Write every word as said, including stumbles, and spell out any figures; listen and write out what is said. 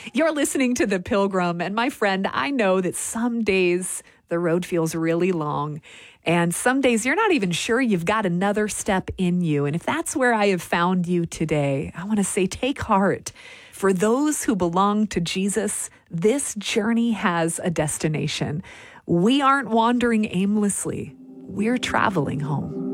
You're listening to The Pilgrim, and my friend, I know that some days the road feels really long, and some days you're not even sure you've got another step in you. And if that's where I have found you today, I want to say take heart. For those who belong to Jesus, this journey has a destination. We aren't wandering aimlessly. We're traveling home.